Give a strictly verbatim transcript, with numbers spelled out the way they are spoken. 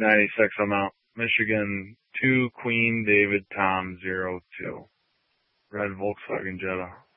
ninety-six, I'm out. Michigan two, Queen David Tom zero two. Red Volkswagen Jetta.